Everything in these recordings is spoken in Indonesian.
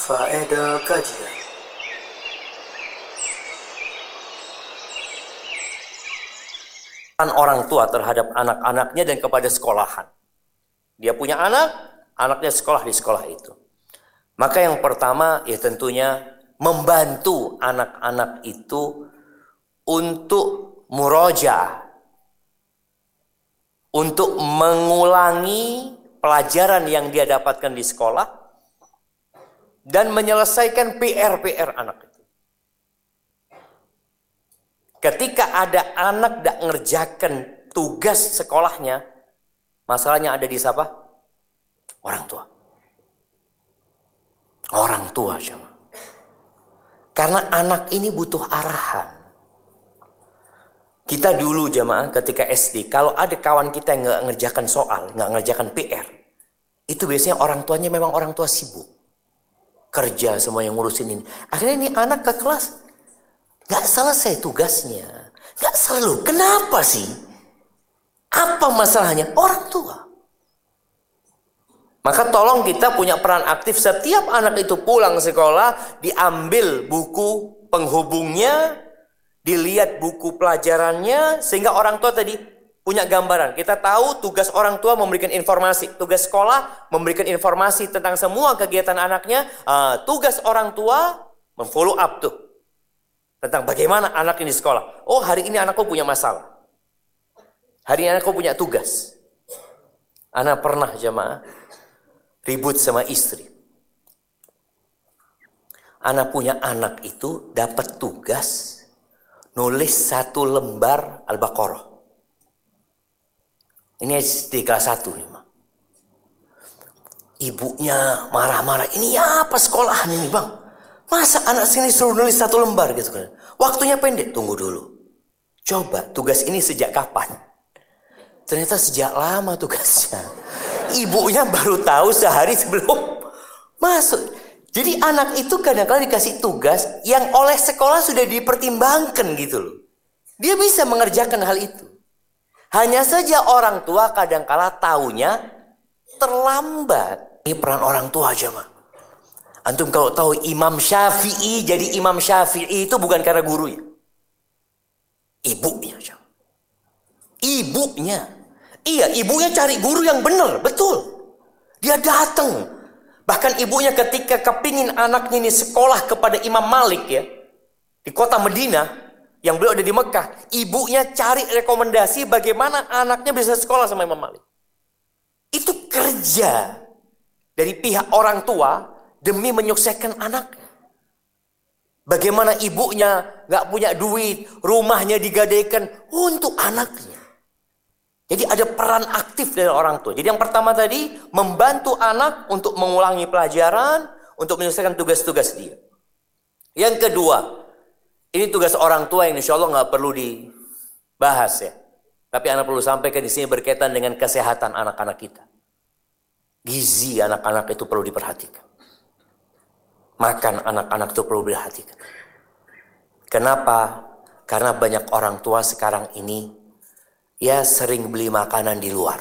Faedah kajian. Orang tua terhadap anak-anaknya dan kepada sekolahan. Dia punya anak, anaknya sekolah di sekolah itu. Maka yang pertama ya tentunya membantu anak-anak itu untuk murojaah, untuk mengulangi pelajaran yang dia dapatkan di sekolah dan menyelesaikan PR-PR anak itu. Ketika ada anak tidak ngerjakan tugas sekolahnya, masalahnya ada di siapa? Orang tua. Orang tua jemaah. Karena anak ini butuh arahan. Kita dulu jemaah ketika SD, kalau ada kawan kita yang nggak ngerjakan soal, nggak ngerjakan PR, itu biasanya orang tuanya memang orang tua sibuk. Kerja semua yang ngurusin ini. Akhirnya ini anak ke kelas, nggak selesai tugasnya. Nggak selalu. Kenapa sih? Apa masalahnya? Orang tua. Maka tolong kita punya peran aktif. Setiap anak itu pulang sekolah, diambil buku penghubungnya, dilihat buku pelajarannya, sehingga orang tua tadi punya gambaran. Kita tahu tugas orang tua memberikan informasi. Tugas sekolah memberikan informasi tentang semua kegiatan anaknya. Tugas orang tua memfollow up tuh. Tentang bagaimana anak ini sekolah. Oh, hari ini anakku punya masalah. Hari ini anakku punya tugas. Anak pernah jemaah ribut sama istri. Anak punya anak itu dapat tugas nulis 1 lembar Al-Baqarah. Ini SD kelas 1 ya. Ibunya marah-marah. Ini apa sekolahan ini bang? Masa anak sini suruh nulis 1 lembar gitu kan? Waktunya pendek. Tunggu dulu. Coba tugas ini sejak kapan? Ternyata sejak lama tugasnya. Ibunya baru tahu sehari sebelum masuk. Jadi anak itu kadang-kadang dikasih tugas yang oleh sekolah sudah dipertimbangkan gitu loh. Dia bisa mengerjakan hal itu. Hanya saja orang tua kadang-kala taunya terlambat. Ini peran orang tua aja mah. Antum kalau tahu Imam Syafi'i jadi Imam Syafi'i itu bukan karena gurunya. Ibunya. Ibunya. Iya, ibunya cari guru yang benar, betul. Dia datang. Bahkan ibunya ketika kepingin anaknya ini sekolah kepada Imam Malik ya. Di kota Madinah. Yang beliau ada di Mekah. Ibunya cari rekomendasi bagaimana anaknya bisa sekolah sama Imam Malik. Itu kerja dari pihak orang tua demi menyukseskan anaknya. Bagaimana ibunya gak punya duit, rumahnya digadaikan untuk anaknya. Jadi ada peran aktif dari orang tua. Jadi yang pertama tadi, membantu anak untuk mengulangi pelajaran, untuk menyelesaikan tugas-tugas dia. Yang kedua, ini tugas orang tua yang insya Allah gak perlu dibahas ya. Tapi anak perlu sampaikan di sini berkaitan dengan kesehatan anak-anak kita. Gizi anak-anak itu perlu diperhatikan. Makan anak-anak itu perlu diperhatikan. Kenapa? Karena banyak orang tua sekarang ini ya sering beli makanan di luar.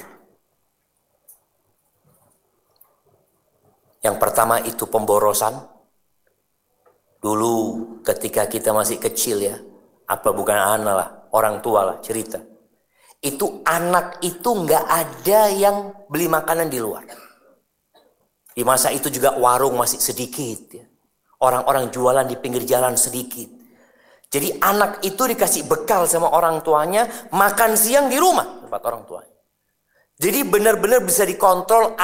Yang pertama itu pemborosan. Dulu ketika kita masih kecil ya, apa bukan anak lah, orang tua lah cerita. Itu anak itu nggak ada yang beli makanan di luar. Di masa itu juga warung masih sedikit ya. Orang-orang jualan di pinggir jalan sedikit. Jadi anak itu dikasih bekal sama orang tuanya, makan siang di rumah tempat orang tuanya. Jadi benar-benar bisa dikontrol